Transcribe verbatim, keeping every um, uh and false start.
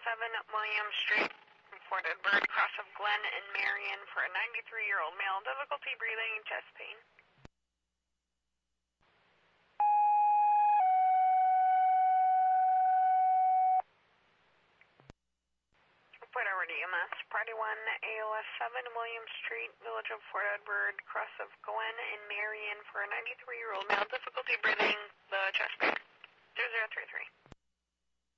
seven William Street, Fort Edward, cross of Glen and Marion for a ninety-three-year-old male, difficulty breathing, chest pain. Report over to E M S. Party one, A L S seven William Street, Village of Fort Edward, cross of Glen and Marion for a ninety-three-year-old male, difficulty breathing, the chest pain. zero zero three three.